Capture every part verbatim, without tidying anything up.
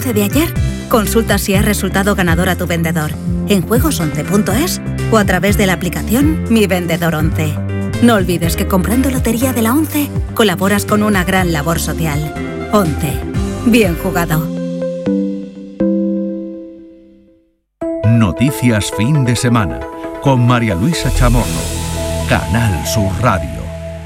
once de ayer? Consulta si has resultado ganador a tu vendedor en juegos once punto es o a través de la aplicación Mi Vendedor once. No olvides que comprando Lotería de la once colaboras con una gran labor social. once. Bien jugado. Noticias fin de semana con María Luisa Chamorro. Canal Sur Radio.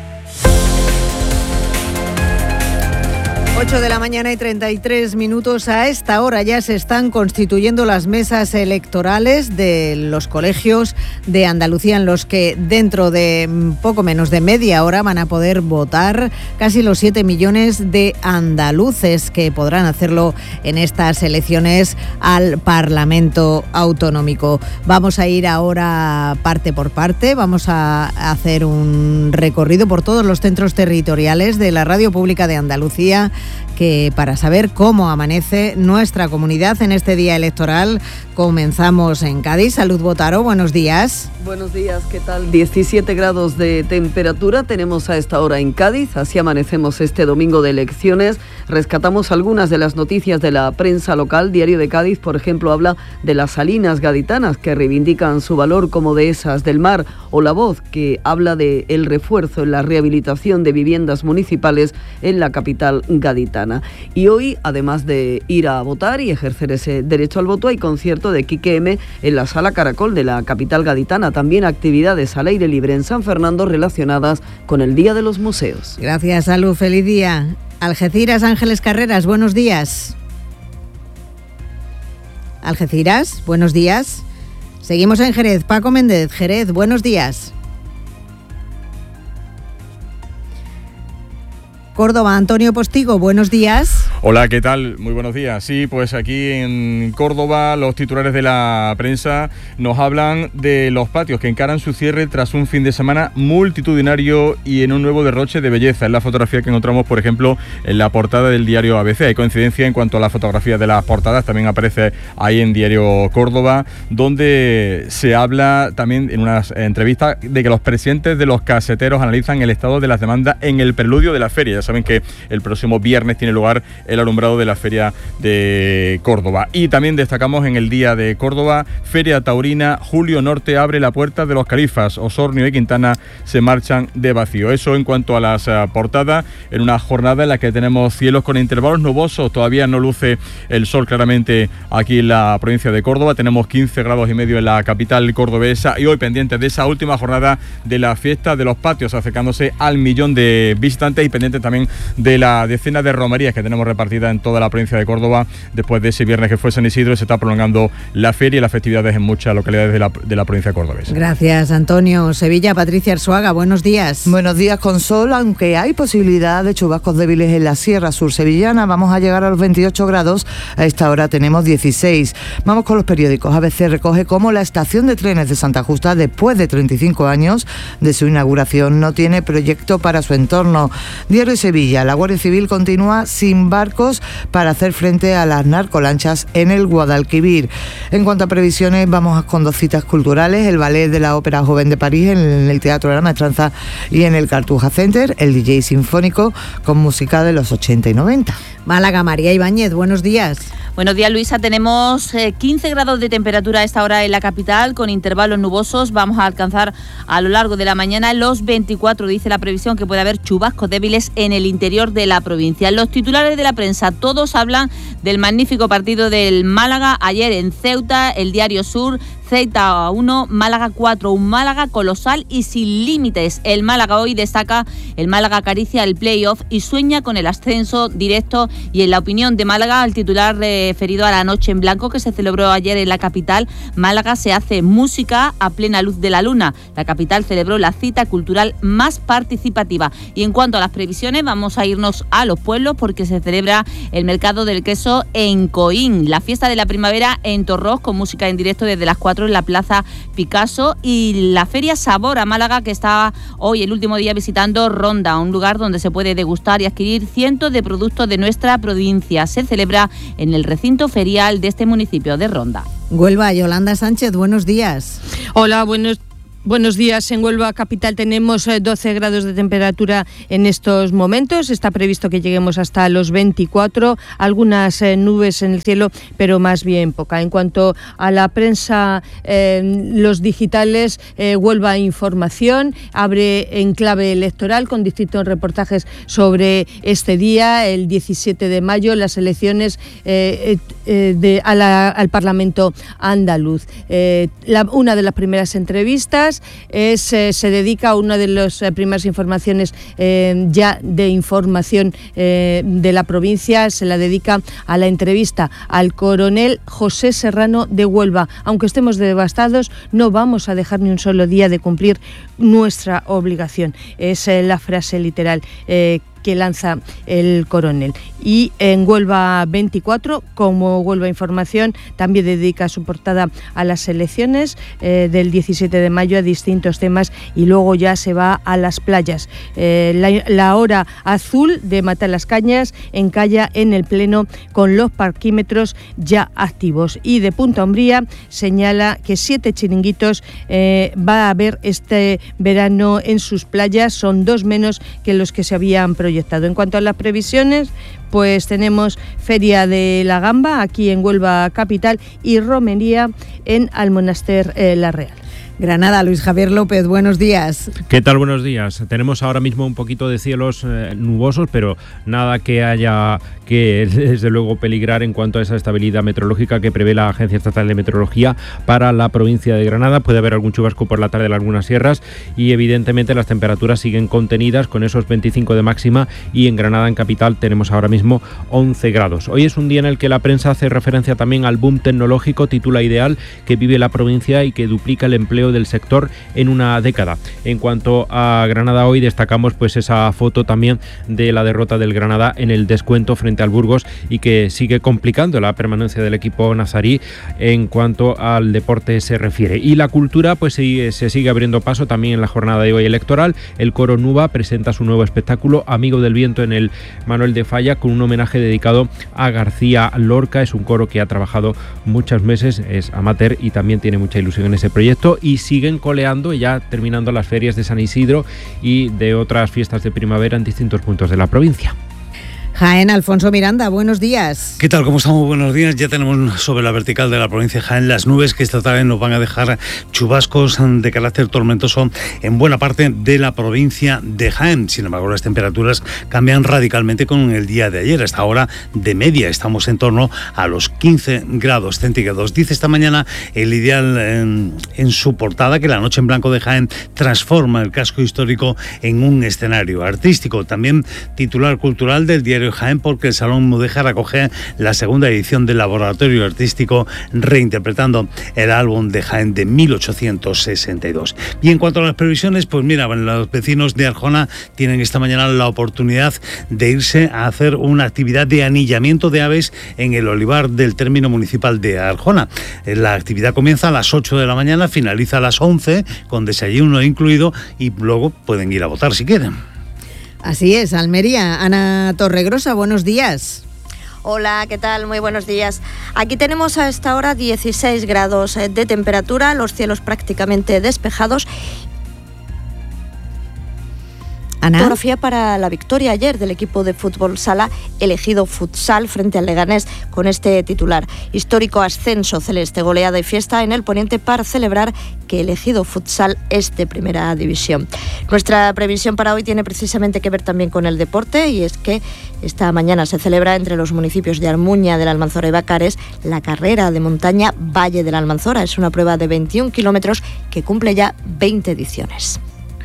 ocho de la mañana y treinta y tres minutos. A esta hora ya se están constituyendo las mesas electorales de los colegios de Andalucía, en los que dentro de poco menos de media hora van a poder votar casi los siete millones de andaluces que podrán hacerlo en estas elecciones al Parlamento Autonómico. Vamos a ir ahora parte por parte, vamos a hacer un recorrido por todos los centros territoriales de la Radio Pública de Andalucía, que para saber cómo amanece nuestra comunidad en este día electoral, comenzamos en Cádiz. Salud Botaro, buenos días. Buenos días, ¿qué tal? diecisiete grados de temperatura tenemos a esta hora en Cádiz, así amanecemos este domingo de elecciones. Rescatamos algunas de las noticias de la prensa local. Diario de Cádiz, por ejemplo, habla de las salinas gaditanas que reivindican su valor como dehesas del mar, o La Voz, que habla de el refuerzo en la rehabilitación de viviendas municipales en la capital gaditana. Y hoy, además de ir a votar y ejercer ese derecho al voto, hay concierto de Quique M en la Sala Caracol de la capital gaditana. También actividades al aire libre en San Fernando relacionadas con el Día de los Museos. Gracias, Salud. Feliz día. Algeciras, Ángeles Carreras, buenos días. Algeciras, buenos días. Seguimos en Jerez. Paco Méndez, Jerez, buenos días. Córdoba, Antonio Postigo, buenos días. Hola, ¿qué tal? Muy buenos días. Sí, pues aquí en Córdoba los titulares de la prensa nos hablan de los patios que encaran su cierre tras un fin de semana multitudinario y en un nuevo derroche de belleza. Es la fotografía que encontramos, por ejemplo, en la portada del diario A B C. Hay coincidencia en cuanto a la fotografía de las portadas, también aparece ahí en Diario Córdoba, donde se habla también en unas entrevistas de que los presidentes de los caseteros analizan el estado de las demandas en el preludio de la feria. Saben que el próximo viernes tiene lugar el alumbrado de la Feria de Córdoba. Y también destacamos en el Día de Córdoba, Feria Taurina, Julio Norte abre la puerta de los Califas, Osornio y Quintana se marchan de vacío. Eso en cuanto a las uh, portadas, en una jornada en la que tenemos cielos con intervalos nubosos, todavía no luce el sol claramente aquí en la provincia de Córdoba, tenemos quince grados y medio en la capital cordobesa y hoy pendientes de esa última jornada de la fiesta de los patios, acercándose al millón de visitantes y pendientes también de la decena de romerías que tenemos repartida en toda la provincia de Córdoba. Después de ese viernes que fue San Isidro, se está prolongando la feria y las festividades en muchas localidades de la, de la provincia cordobesa. Gracias, Antonio. Sevilla, Patricia Arzuaga, buenos días. Buenos días, con sol, aunque hay posibilidad de chubascos débiles en la sierra sur sevillana. Vamos a llegar a los veintiocho grados, a esta hora tenemos dieciséis. Vamos con los periódicos. A B C recoge cómo la estación de trenes de Santa Justa, después de treinta y cinco años de su inauguración, no tiene proyecto para su entorno. Diario Sevilla, la Guardia Civil continúa sin barcos para hacer frente a las narcolanchas en el Guadalquivir. En cuanto a previsiones, vamos con dos citas culturales, el ballet de la Ópera Joven de París en el Teatro de la Maestranza y en el Cartuja Center, el D J sinfónico con música de los ochenta y noventa. Málaga, María Ibáñez, buenos días. Buenos días, Luisa. Tenemos eh, quince grados de temperatura a esta hora en la capital, con intervalos nubosos. Vamos a alcanzar a lo largo de la mañana los veinticuatro. Dice la previsión que puede haber chubascos débiles en el interior de la provincia. Los titulares de la prensa, todos hablan del magnífico partido del Málaga ayer en Ceuta. El Diario Sur, Ceuta uno, Málaga cuatro, un Málaga colosal y sin límites. El Málaga hoy destaca, el Málaga acaricia el playoff y sueña con el ascenso directo. Y en la opinión de Málaga, el titular referido a la Noche en Blanco que se celebró ayer en la capital, Málaga se hace música a plena luz de la luna. La capital celebró la cita cultural más participativa. Y en cuanto a las previsiones, vamos a irnos a los pueblos porque se celebra el mercado del queso en Coín, la fiesta de la primavera en Torros con música en directo desde las cuatro en la Plaza Picasso, y la Feria Sabor a Málaga, que está hoy el último día visitando Ronda, un lugar donde se puede degustar y adquirir cientos de productos de nuestra provincia. Se celebra en el recinto ferial de este municipio de Ronda. Huelva, Yolanda Sánchez, buenos días. Hola, buenos Buenos días. En Huelva capital tenemos doce grados de temperatura en estos momentos. Está previsto que lleguemos hasta los veinticuatro. Algunas eh, nubes en el cielo, pero más bien poca. En cuanto a la prensa, eh, los digitales, eh, Huelva Información abre en clave electoral con distintos reportajes sobre este día, el diecisiete de mayo, las elecciones eh, eh, de, a la, al Parlamento andaluz. Eh, la, una de las primeras entrevistas Es, eh, se dedica a una de las eh, primeras informaciones eh, ya de información eh, de la provincia, se la dedica a la entrevista al coronel José Serrano de Huelva. Aunque estemos devastados, no vamos a dejar ni un solo día de cumplir nuestra obligación. Es eh, la frase literal eh, que lanza el coronel. Y en Huelva veinticuatro, como Huelva Información, también dedica su portada a las elecciones eh, del diecisiete de mayo, a distintos temas, y luego ya se va a las playas. Eh, la, la hora azul de Matalascañas encalla en el Pleno con los parquímetros ya activos. Y de Punta Umbría señala que siete chiringuitos eh, va a haber este verano en sus playas, son dos menos que los que se habían proyectado. En cuanto a las previsiones, pues tenemos Feria de la Gamba aquí en Huelva capital y romería en Almonaster eh, La Real. Granada, Luis Javier López, buenos días. ¿Qué tal? Buenos días. Tenemos ahora mismo un poquito de cielos eh, nubosos, pero nada que haya que, desde luego, peligrar en cuanto a esa estabilidad meteorológica que prevé la Agencia Estatal de Meteorología para la provincia de Granada. Puede haber algún chubasco por la tarde en algunas sierras y, evidentemente, las temperaturas siguen contenidas con esos veinticinco de máxima, y en Granada, en capital, tenemos ahora mismo once grados. Hoy es un día en el que la prensa hace referencia también al boom tecnológico, titula Ideal, que vive la provincia y que duplica el empleo del sector en una década. En cuanto a Granada, hoy destacamos pues esa foto también de la derrota del Granada en el descuento frente al Burgos, y que sigue complicando la permanencia del equipo nazarí en cuanto al deporte se refiere. Y la cultura pues se, se sigue abriendo paso también en la jornada de hoy electoral. El coro Nuba presenta su nuevo espectáculo Amigo del Viento en el Manuel de Falla, con un homenaje dedicado a García Lorca. Es un coro que ha trabajado muchos meses, es amateur y también tiene mucha ilusión en ese proyecto, y siguen coleando, ya terminando las ferias de San Isidro y de otras fiestas de primavera en distintos puntos de la provincia. Jaén, Alfonso Miranda, buenos días. ¿Qué tal? ¿Cómo estamos? Buenos días. Ya tenemos sobre la vertical de la provincia de Jaén las nubes que esta tarde nos van a dejar chubascos de carácter tormentoso en buena parte de la provincia de Jaén. Sin embargo, las temperaturas cambian radicalmente con el día de ayer. Hasta ahora, de media, estamos en torno a los quince grados centígrados. Dice esta mañana el Ideal en, en su portada que la noche en blanco de Jaén transforma el casco histórico en un escenario artístico. También titular cultural del diario Jaén, porque el Salón Mudéjar acoge la segunda edición del Laboratorio Artístico reinterpretando el álbum de Jaén de mil ochocientos sesenta y dos. Y en cuanto a las previsiones, pues mira, los vecinos de Arjona tienen esta mañana la oportunidad de irse a hacer una actividad de anillamiento de aves en el olivar del término municipal de Arjona. La actividad comienza a las ocho de la mañana, finaliza a las once con desayuno incluido, y luego pueden ir a votar si quieren. Así es, Almería. Ana Torregrosa, buenos días. Hola, ¿qué tal? Muy buenos días. Aquí tenemos a esta hora dieciséis grados de temperatura, los cielos prácticamente despejados. Ana. Fotografía para la victoria ayer del equipo de fútbol sala elegido futsal frente al Leganés, con este titular: histórico ascenso celeste, goleada y fiesta en el Poniente para celebrar que elegido futsal es de primera división. Nuestra previsión para hoy tiene precisamente que ver también con el deporte, y es que esta mañana se celebra entre los municipios de Armuña, de la Almanzora y Bacares la carrera de montaña Valle de la Almanzora. Es una prueba de veintiún kilómetros que cumple ya veinte ediciones.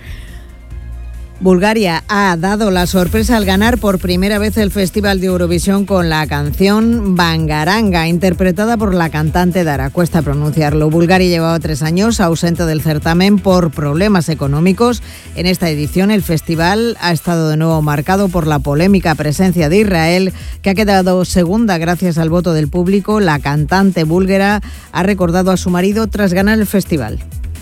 Bulgaria ha dado la sorpresa al ganar por primera vez el Festival de Eurovisión con la canción Bangaranga, interpretada por la cantante Dara. Cuesta pronunciarlo. Bulgaria llevaba tres años ausente del certamen por problemas económicos. En esta edición el festival ha estado de nuevo marcado por la polémica presencia de Israel, que ha quedado segunda gracias al voto del público. La cantante búlgara ha recordado a su marido tras ganar el festival.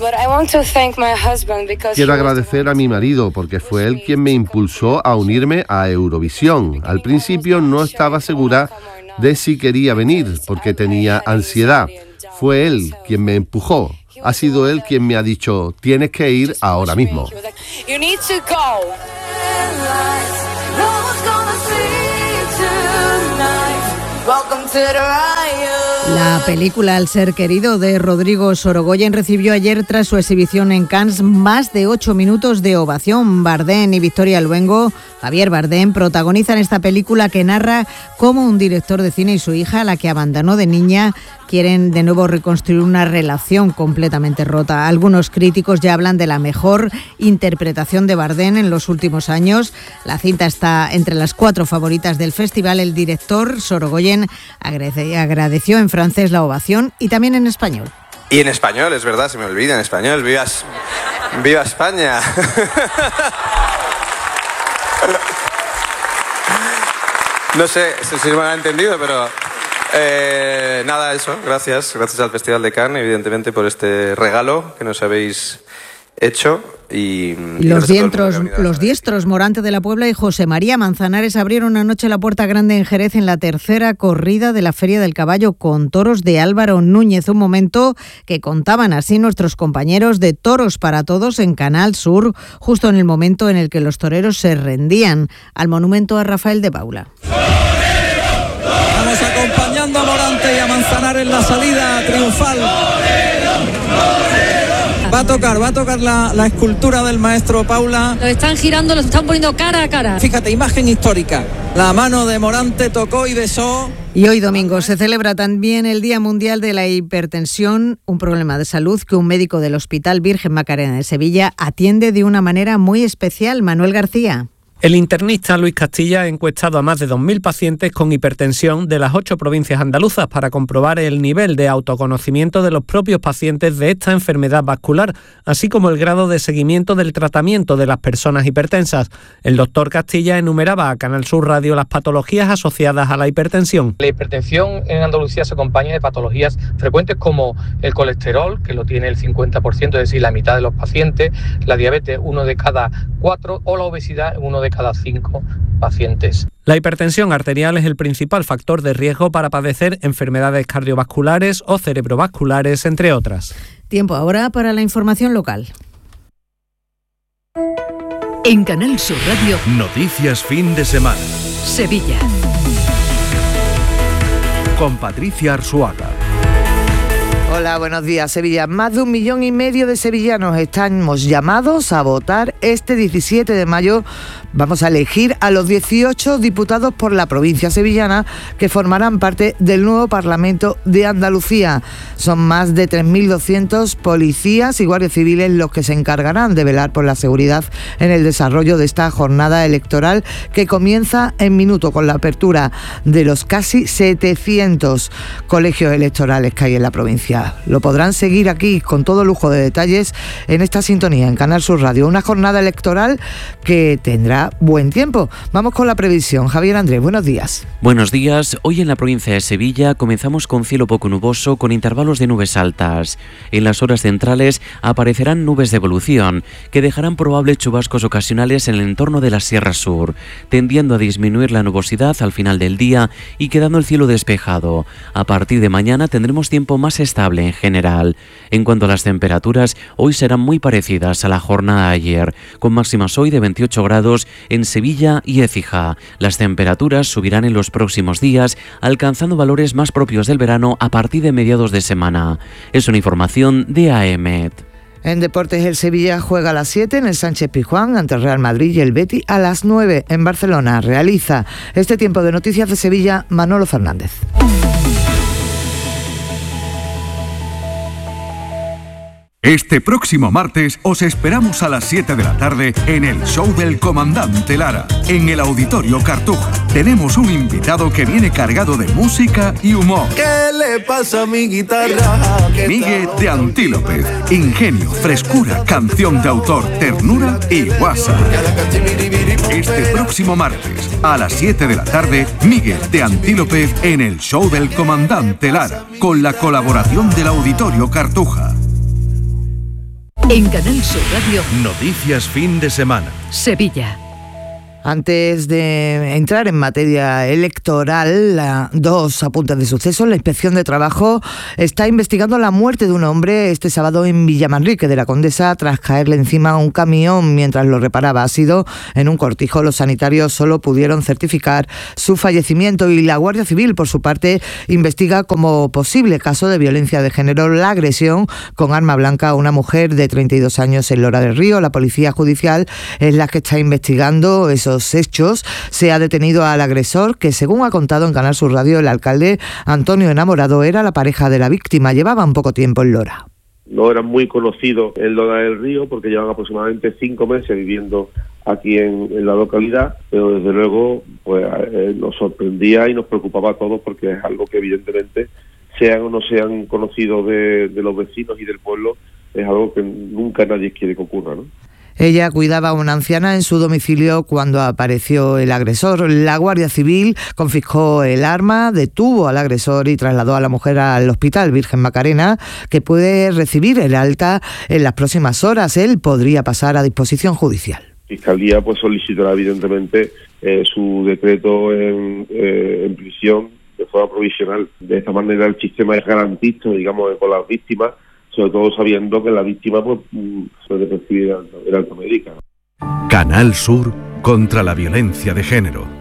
Quiero agradecer a mi marido porque fue él quien me impulsó a unirme a Eurovisión. Al principio no estaba segura de si quería venir porque tenía ansiedad. Fue él quien me empujó. Ha sido él quien me ha dicho, tienes que ir ahora mismo. La película El ser querido de Rodrigo Sorogoyen recibió ayer tras su exhibición en Cannes más de ocho minutos de ovación. Bardem y Victoria Luengo, Javier Bardem, protagonizan esta película que narra cómo un director de cine y su hija, a la que abandonó de niña, quieren de nuevo reconstruir una relación completamente rota. Algunos críticos ya hablan de la mejor interpretación de Bardem en los últimos años. La cinta está entre las cuatro favoritas del festival. El director Sorogoyen agradeció en francés la ovación y también en español. Y en español, es verdad, se me olvida, en español. ¡Viva, viva España! No sé si me han entendido, pero... Eh, nada, eso, gracias, gracias al Festival de Cannes, evidentemente, por este regalo que nos habéis hecho. Y, y los, diestros, los diestros Morante de la Puebla y José María Manzanares abrieron anoche la Puerta Grande en Jerez en la tercera corrida de la Feria del Caballo con toros de Álvaro Núñez, un momento que contaban así nuestros compañeros de Toros para Todos en Canal Sur, justo en el momento en el que los toreros se rendían al monumento a Rafael de Paula. Vamos acompañando a Morante y a Manzanares en la salida triunfal. Va a tocar, va a tocar la, la escultura del maestro Paula. Lo están girando, lo están poniendo cara a cara. Fíjate, imagen histórica. La mano de Morante tocó y besó. Y hoy domingo se celebra también el Día Mundial de la Hipertensión, un problema de salud que un médico del Hospital Virgen Macarena de Sevilla atiende de una manera muy especial. Manuel García. El internista Luis Castilla ha encuestado a más de dos mil pacientes con hipertensión de las ocho provincias andaluzas para comprobar el nivel de autoconocimiento de los propios pacientes de esta enfermedad vascular, así como el grado de seguimiento del tratamiento de las personas hipertensas. El doctor Castilla enumeraba a Canal Sur Radio las patologías asociadas a la hipertensión. La hipertensión en Andalucía se acompaña de patologías frecuentes como el colesterol, que lo tiene el cincuenta por ciento, es decir, la mitad de los pacientes, la diabetes, uno de cada cuatro, o la obesidad, uno de cada cinco pacientes. La hipertensión arterial es el principal factor de riesgo para padecer enfermedades cardiovasculares o cerebrovasculares, entre otras. Tiempo ahora para la información local. En Canal Sur Radio, Noticias Fin de Semana. Sevilla. Con Patricia Arzuaga. Hola, buenos días, Sevilla. Más de un millón y medio de sevillanos estamos llamados a votar este diecisiete de mayo. Vamos a elegir a los dieciocho diputados por la provincia sevillana que formarán parte del nuevo Parlamento de Andalucía. Son más de tres mil doscientos policías y guardias civiles los que se encargarán de velar por la seguridad en el desarrollo de esta jornada electoral que comienza en minuto con la apertura de los casi setecientos colegios electorales que hay en la provincia. Lo podrán seguir aquí con todo lujo de detalles en esta sintonía en Canal Sur Radio. Una jornada electoral que tendrá buen tiempo. Vamos con la previsión. Javier Andrés, buenos días. Buenos días. Hoy en la provincia de Sevilla comenzamos con cielo poco nuboso con intervalos de nubes altas. En las horas centrales aparecerán nubes de evolución que dejarán probables chubascos ocasionales en el entorno de la Sierra Sur, tendiendo a disminuir la nubosidad al final del día y quedando el cielo despejado. A partir de mañana tendremos tiempo más estable en general. En cuanto a las temperaturas, hoy serán muy parecidas a la jornada de ayer, con máximas hoy de veintiocho grados en Sevilla y Écija. Las temperaturas subirán en los próximos días, alcanzando valores más propios del verano a partir de mediados de semana. Es una información de A E M E T. En deportes, el Sevilla juega a las siete en el Sánchez Pizjuán ante el Real Madrid y el Betis a las nueve en Barcelona. Realiza este tiempo de noticias de Sevilla Manolo Fernández. Este próximo martes os esperamos a las siete de la tarde en el show del Comandante Lara, en el Auditorio Cartuja. Tenemos un invitado que viene cargado de música y humor. ¿Qué le pasa a mi guitarra? Miguel de Antílope. Ingenio, frescura, canción de autor, ternura y guasa. Este próximo martes a las siete de la tarde, Miguel de Antílope en el show del Comandante Lara, con la colaboración del Auditorio Cartuja. En Canal Sur Radio, Noticias Fin de Semana. Sevilla. Antes de entrar en materia electoral, la, dos apuntes de suceso. La Inspección de Trabajo está investigando la muerte de un hombre este sábado en Villamanrique de la Condesa tras caerle encima un camión mientras lo reparaba. Ha sido en un cortijo. Los sanitarios solo pudieron certificar su fallecimiento y la Guardia Civil, por su parte, investiga como posible caso de violencia de género la agresión con arma blanca a una mujer de treinta y dos años en Lora del Río. La Policía Judicial es la que está investigando esos hechos. Se ha detenido al agresor, que según ha contado en Canal Sur Radio el alcalde Antonio Enamorado, era la pareja de la víctima. Llevaban poco tiempo en Lora. No eran muy conocidos en Lora del Río porque llevan aproximadamente cinco meses viviendo aquí en, en la localidad, pero desde luego pues eh, nos sorprendía y nos preocupaba a todos porque es algo que evidentemente, sean o no sean conocidos de, de los vecinos y del pueblo, es algo que nunca nadie quiere que ocurra, ¿no? Ella cuidaba a una anciana en su domicilio cuando apareció el agresor. La Guardia Civil confiscó el arma, detuvo al agresor y trasladó a la mujer al Hospital Virgen Macarena, que puede recibir el alta en las próximas horas. Él podría pasar a disposición judicial. Fiscalía pues solicitará evidentemente eh, su decreto en, eh, en prisión de forma provisional. De esta manera el sistema es garantista, digamos, con las víctimas, sobre todo sabiendo que la víctima pues suele recibir el alta médica. Canal Sur contra la violencia de género.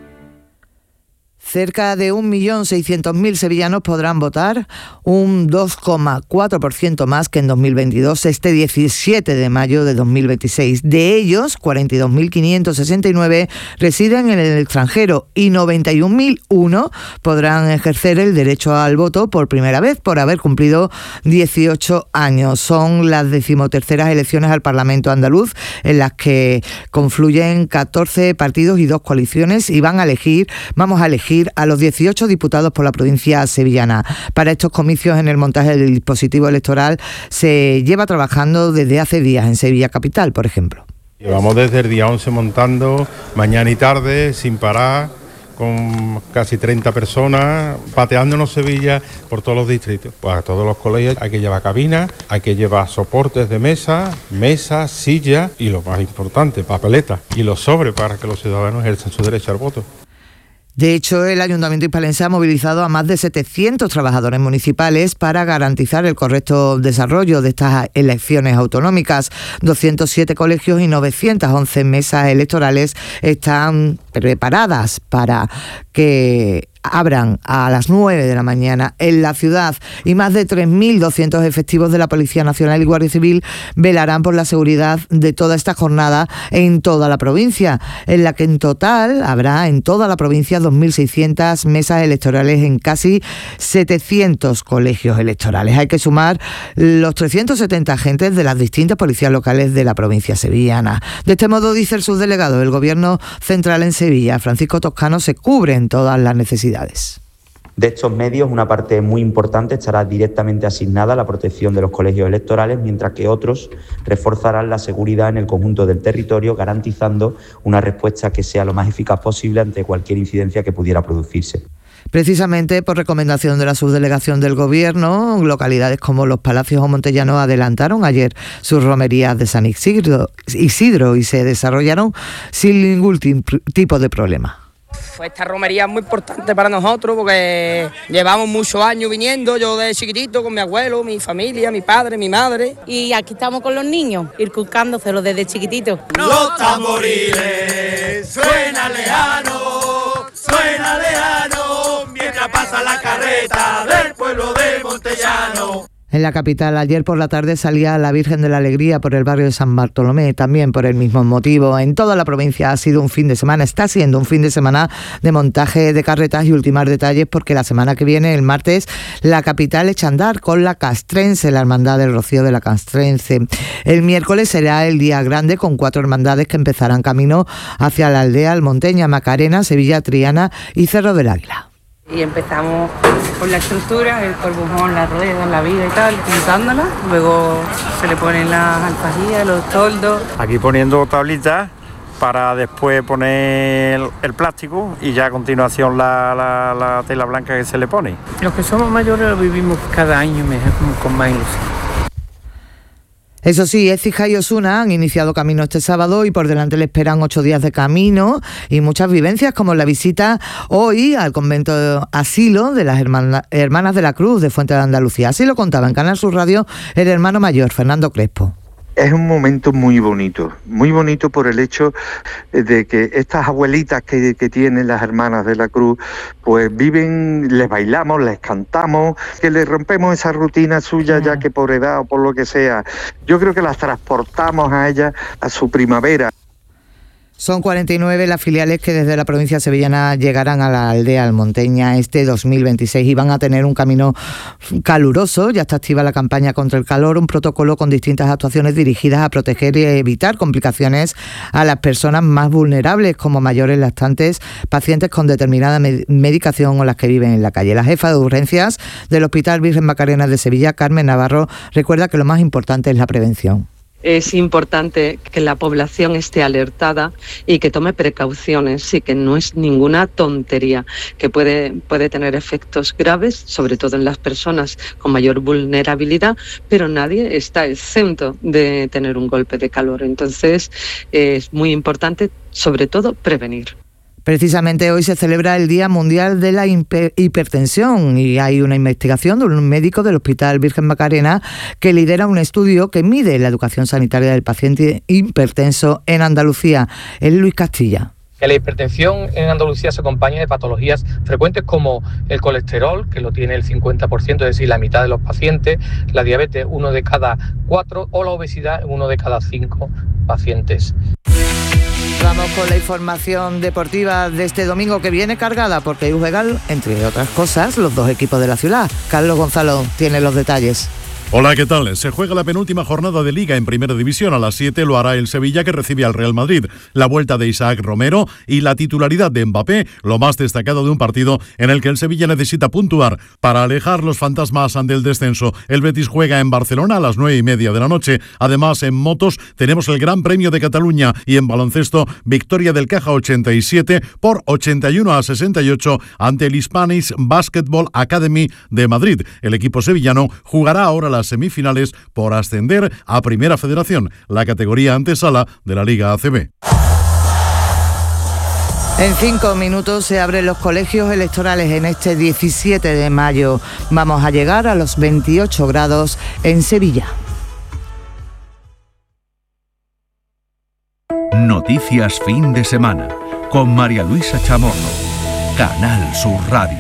Cerca de un millón seiscientos mil sevillanos podrán votar, un dos coma cuatro por ciento más que en dos mil veintidós, este diecisiete de mayo de dos mil veintiséis. De ellos, cuarenta y dos mil quinientos sesenta y nueve residen en el extranjero y noventa y un mil uno podrán ejercer el derecho al voto por primera vez por haber cumplido dieciocho años. Son las decimoterceras elecciones al Parlamento andaluz en las que confluyen catorce partidos y dos coaliciones y van a elegir, vamos a elegir a los dieciocho diputados por la provincia sevillana. Para estos comicios, en el montaje del dispositivo electoral se lleva trabajando desde hace días en Sevilla Capital, por ejemplo. Llevamos desde el día once montando, mañana y tarde, sin parar, con casi treinta personas, pateándonos Sevilla por todos los distritos. Pues a todos los colegios hay que llevar cabinas, hay que llevar soportes de mesa, mesas, sillas y lo más importante, papeletas y los sobres para que los ciudadanos ejerzan su derecho al voto. De hecho, el Ayuntamiento hispalense ha movilizado a más de setecientos trabajadores municipales para garantizar el correcto desarrollo de estas elecciones autonómicas. doscientos siete colegios y novecientas once mesas electorales están preparadas para que abran a las nueve de la mañana en la ciudad y más de tres mil doscientos efectivos de la Policía Nacional y Guardia Civil velarán por la seguridad de toda esta jornada en toda la provincia, en la que en total habrá en toda la provincia dos mil seiscientas mesas electorales en casi setecientos colegios electorales. Hay que sumar los trescientos setenta agentes de las distintas policías locales de la provincia sevillana. De este modo, dice el subdelegado del Gobierno Central en Sevilla, Francisco Toscano, se cubren todas las necesidades. De estos medios, una parte muy importante estará directamente asignada a la protección de los colegios electorales, mientras que otros reforzarán la seguridad en el conjunto del territorio, garantizando una respuesta que sea lo más eficaz posible ante cualquier incidencia que pudiera producirse. Precisamente por recomendación de la subdelegación del Gobierno, localidades como Los Palacios o Montellano adelantaron ayer sus romerías de San Isidro, Isidro y se desarrollaron sin ningún tipo de problema. Pues esta romería es muy importante para nosotros porque llevamos muchos años viniendo, yo de chiquitito con mi abuelo, mi familia, mi padre, mi madre. Y aquí estamos con los niños, inculcándoselos desde chiquitito. Los tamboriles suena lejano, suena lejano, mientras pasa la carreta del pueblo de Montellano. En la capital, ayer por la tarde salía la Virgen de la Alegría por el barrio de San Bartolomé, también por el mismo motivo. En toda la provincia ha sido un fin de semana, está siendo un fin de semana de montaje de carretas y ultimar detalles porque la semana que viene, el martes, la capital echa a andar con la Castrense, la Hermandad del Rocío de la Castrense. El miércoles será el día grande con cuatro hermandades que empezarán camino hacia la aldea almonteña, Macarena, Sevilla, Triana y Cerro del Águila. Y empezamos con la estructura, el corbujón, la rueda, la viga y tal, pintándola. Luego se le ponen las alfajillas, los toldos. Aquí poniendo tablitas para después poner el plástico y ya a continuación la, la, la tela blanca que se le pone. Los que somos mayores lo vivimos cada año mejor, con más ilusión. Eso sí, Écija y Osuna han iniciado camino este sábado y por delante le esperan ocho días de camino y muchas vivencias, como la visita hoy al convento asilo de las hermana, Hermanas de la Cruz de Fuente de Andalucía. Así lo contaba en Canal Sur Radio el hermano mayor, Fernando Crespo. Es un momento muy bonito, muy bonito por el hecho de que estas abuelitas que, que tienen las Hermanas de la Cruz, pues viven, les bailamos, les cantamos, que les rompemos esa rutina suya, ya que por edad o por lo que sea, yo creo que las transportamos a ellas a su primavera. Son cuarenta y nueve las filiales que desde la provincia sevillana llegarán a la aldea almonteña este dos mil veintiséis y van a tener un camino caluroso. Ya está activa la campaña contra el calor, un protocolo con distintas actuaciones dirigidas a proteger y evitar complicaciones a las personas más vulnerables, como mayores lactantes, pacientes con determinada med- medicación o las que viven en la calle. La jefa de urgencias del Hospital Virgen Macarena de Sevilla, Carmen Navarro, recuerda que lo más importante es la prevención. Es importante que la población esté alertada y que tome precauciones y que no es ninguna tontería, que puede, puede tener efectos graves, sobre todo en las personas con mayor vulnerabilidad, pero nadie está exento de tener un golpe de calor. Entonces es muy importante, sobre todo, prevenir. Precisamente hoy se celebra el Día Mundial de la Hipertensión y hay una investigación de un médico del Hospital Virgen Macarena que lidera un estudio que mide la educación sanitaria del paciente hipertenso en Andalucía. Es Luis Castilla. La hipertensión en Andalucía se acompaña de patologías frecuentes como el colesterol, que lo tiene el cincuenta por ciento, es decir, la mitad de los pacientes, la diabetes, uno de cada cuatro, o la obesidad, uno de cada cinco pacientes. Vamos con la información deportiva de este domingo, que viene cargada porque hoy juegan, entre otras cosas, los dos equipos de la ciudad. Carlos Gonzalo tiene los detalles. Hola, ¿qué tal? Se juega la penúltima jornada de Liga en Primera División. A las siete lo hará el Sevilla, que recibe al Real Madrid. La vuelta de Isaac Romero y la titularidad de Mbappé, lo más destacado de un partido en el que el Sevilla necesita puntuar para alejar los fantasmas del descenso. El Betis juega en Barcelona a las nueve y media de la noche. Además, en motos tenemos el Gran Premio de Cataluña y en baloncesto, victoria del Caja ochenta y siete por ochenta y uno a sesenta y ocho ante el Hispanics Basketball Academy de Madrid. El equipo sevillano jugará ahora la las semifinales por ascender a Primera Federación, la categoría antesala de la Liga A C B. En cinco minutos se abren los colegios electorales en este diecisiete de mayo. Vamos a llegar a los veintiocho grados en Sevilla. Noticias fin de semana con María Luisa Chamorro, Canal Sur Radio.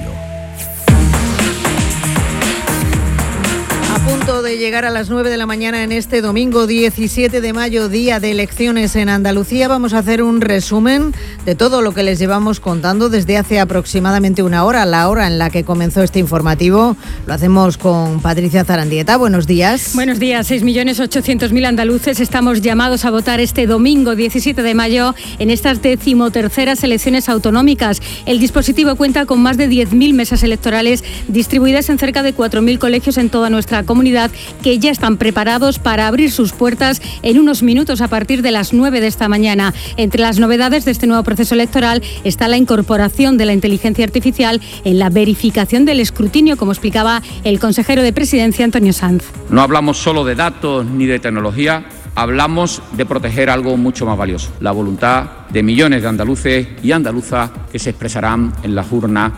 Punto de llegar a las nueve de la mañana en este domingo diecisiete de mayo, día de elecciones en Andalucía. Vamos a hacer un resumen de todo lo que les llevamos contando desde hace aproximadamente una hora, la hora en la que comenzó este informativo. Lo hacemos con Patricia Zarandieta. Buenos días. Buenos días. seis millones ochocientos mil andaluces estamos llamados a votar este domingo diecisiete de mayo en estas decimoterceras elecciones autonómicas. El dispositivo cuenta con más de diez mil mesas electorales distribuidas en cerca de cuatro mil colegios en toda nuestra comunidad, que ya están preparados para abrir sus puertas en unos minutos a partir de las nueve de esta mañana. Entre las novedades de este nuevo proceso electoral está la incorporación de la inteligencia artificial en la verificación del escrutinio, como explicaba el consejero de Presidencia, Antonio Sanz. No hablamos solo de datos ni de tecnología, hablamos de proteger algo mucho más valioso, la voluntad de millones de andaluces y andaluzas que se expresarán en las urnas.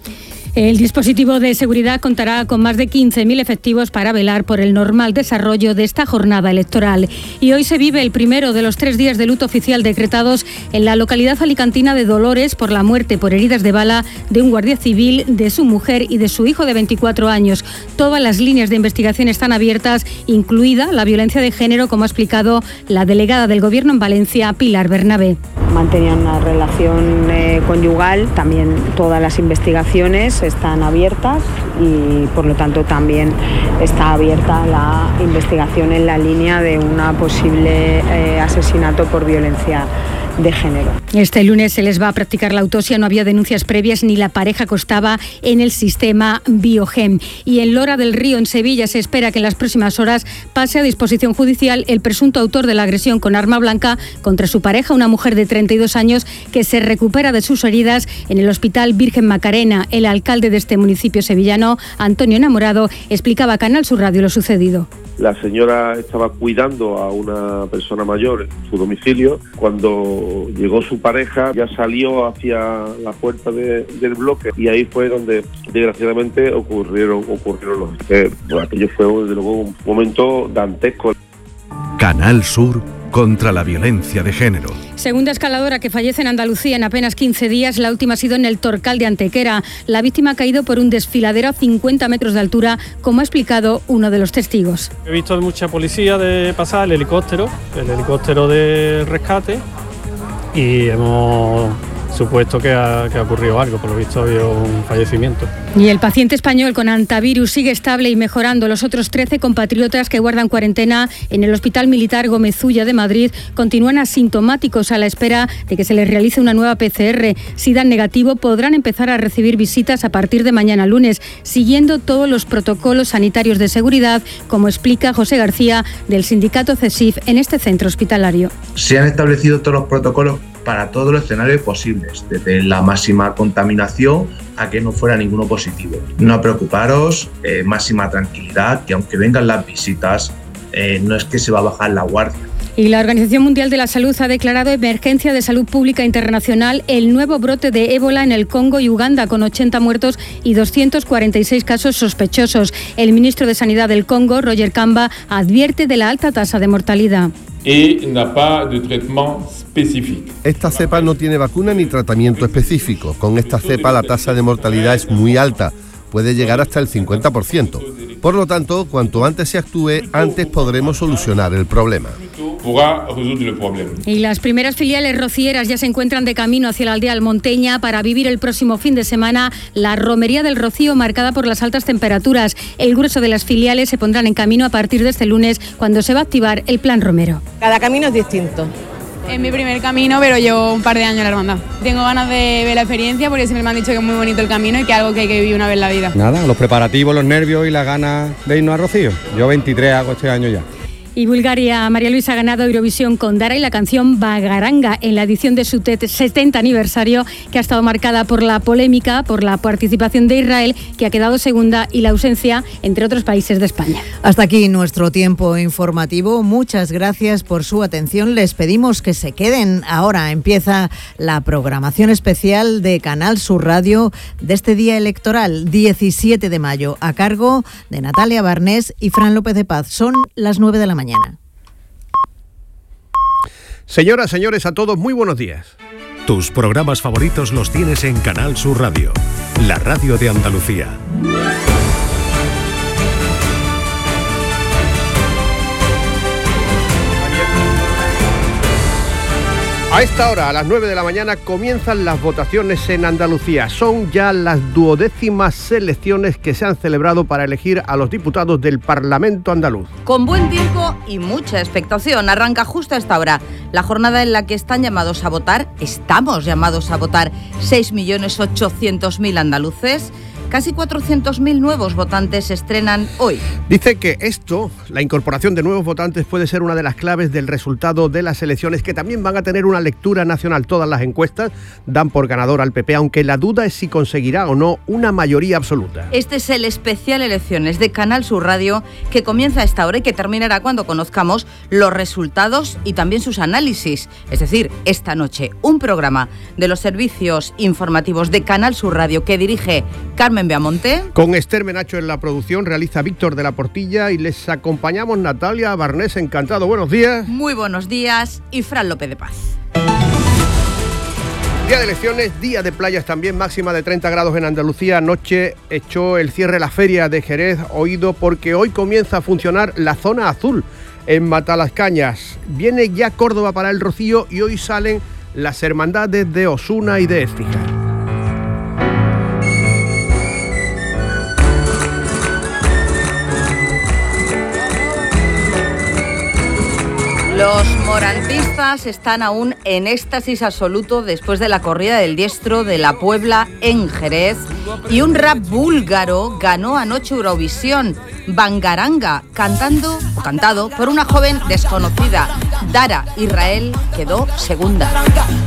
El dispositivo de seguridad contará con más de quince mil efectivos para velar por el normal desarrollo de esta jornada electoral. Y hoy se vive el primero de los tres días de luto oficial decretados en la localidad alicantina de Dolores por la muerte por heridas de bala de un guardia civil, de su mujer y de su hijo de veinticuatro años. Todas las líneas de investigación están abiertas, incluida la violencia de género, como ha explicado la delegada del Gobierno en Valencia, Pilar Bernabé. Mantenían una relación eh, conyugal, también todas las investigaciones están abiertas y por lo tanto también está abierta la investigación en la línea de un posible eh, asesinato por violencia de género. Este lunes se les va a practicar la autopsia, no había denuncias previas ni la pareja constaba en el sistema Biogen. Y en Lora del Río, en Sevilla, se espera que en las próximas horas pase a disposición judicial el presunto autor de la agresión con arma blanca contra su pareja, una mujer de treinta y dos años que se recupera de sus heridas en el Hospital Virgen Macarena. El alcalde de este municipio sevillano, Antonio Enamorado, explicaba a Canal Sur Radio lo sucedido. La señora estaba cuidando a una persona mayor en su domicilio. Cuando llegó su pareja, ya salió hacia la puerta de, del bloque, y ahí fue donde desgraciadamente ocurrieron, ocurrieron los... Eh, bueno, aquello fue desde luego un momento dantesco. Canal Sur contra la violencia de género. Segunda escaladora que fallece en Andalucía en apenas quince días. La última ha sido en el Torcal de Antequera. La víctima ha caído por un desfiladero a cincuenta metros de altura, como ha explicado uno de los testigos. He visto mucha policía de pasar, el helicóptero, el helicóptero de rescate, y hemos supuesto que ha, que ha ocurrido algo. Por lo visto había un fallecimiento. Y el paciente español con antivirus sigue estable y mejorando. Los otros trece compatriotas que guardan cuarentena en el Hospital Militar Gómez Ulla de Madrid continúan asintomáticos a la espera de que se les realice una nueva P C R. Si dan negativo, podrán empezar a recibir visitas a partir de mañana lunes, siguiendo todos los protocolos sanitarios de seguridad, como explica José García del sindicato CESIF en este centro hospitalario. Se han establecido todos los protocolos para todos los escenarios posibles, desde la máxima contaminación a que no fuera ninguno positivo. No preocuparos, eh, máxima tranquilidad, que aunque vengan las visitas, eh, no es que se va a bajar la guardia. Y la Organización Mundial de la Salud ha declarado emergencia de salud pública internacional el nuevo brote de ébola en el Congo y Uganda, con ochenta muertos y doscientos cuarenta y seis casos sospechosos. El ministro de Sanidad del Congo, Roger Kamba, advierte de la alta tasa de mortalidad. Esta cepa no tiene vacuna ni tratamiento específico. Con esta cepa la tasa de mortalidad es muy alta, puede llegar hasta el cincuenta por ciento. Por lo tanto, cuanto antes se actúe, antes podremos solucionar el problema. Y las primeras filiales rocieras ya se encuentran de camino hacia la aldea almonteña para vivir el próximo fin de semana la romería del Rocío, marcada por las altas temperaturas. El grueso de las filiales se pondrán en camino a partir de este lunes, cuando se va a activar el plan romero. Cada camino es distinto. Es mi primer camino, pero llevo un par de años en la hermandad. Tengo ganas de ver la experiencia, porque siempre me han dicho que es muy bonito el camino y que es algo que hay que vivir una vez en la vida. Nada, los preparativos, los nervios y las ganas de irnos a Rocío. Yo veintitrés hago este año ya. Y Bulgaria, María Luisa, ha ganado Eurovisión con Dara y la canción Bagaranga en la edición de su setenta aniversario, que ha estado marcada por la polémica, por la participación de Israel, que ha quedado segunda, y la ausencia, entre otros países, de España. Hasta aquí nuestro tiempo informativo. Muchas gracias por su atención. Les pedimos que se queden. Ahora empieza la programación especial de Canal Sur Radio de este día electoral, diecisiete de mayo, a cargo de Natalia Barnés y Fran López de Paz. Son las nueve de la mañana. Señoras, señores, a todos, muy buenos días. Tus programas favoritos los tienes en Canal Sur Radio, la radio de Andalucía. A esta hora, a las nueve de la mañana, comienzan las votaciones en Andalucía. Son ya las duodécimas elecciones que se han celebrado para elegir a los diputados del Parlamento andaluz. Con buen tiempo y mucha expectación, arranca justo a esta hora la jornada en la que están llamados a votar, estamos llamados a votar seis millones ochocientos mil andaluces. Casi cuatrocientos mil nuevos votantes se estrenan hoy. Dice que esto, la incorporación de nuevos votantes, puede ser una de las claves del resultado de las elecciones, que también van a tener una lectura nacional. Todas las encuestas dan por ganador al P P, aunque la duda es si conseguirá o no una mayoría absoluta. Este es el especial Elecciones de Canal Sur Radio, que comienza a esta hora y que terminará cuando conozcamos los resultados y también sus análisis. Es decir, esta noche, un programa de los servicios informativos de Canal Sur Radio que dirige Carmen Beamonte. Con Esther Menacho en la producción, realiza Víctor de la Portilla y les acompañamos Natalia Barnés. Encantado, buenos días. Muy buenos días, y Fran López de Paz. Día de elecciones, día de playas también, máxima de treinta grados en Andalucía. Anoche echó el cierre la feria de Jerez, oído porque hoy comienza a funcionar la zona azul en Matalascañas. Viene ya Córdoba para el Rocío y hoy salen las hermandades de Osuna y de Écija. Los morantistas están aún en éxtasis absoluto después de la corrida del diestro de la Puebla en Jerez, y un rap búlgaro ganó anoche Eurovisión, Bangaranga, cantando o cantado por una joven desconocida. Dara Israel quedó segunda.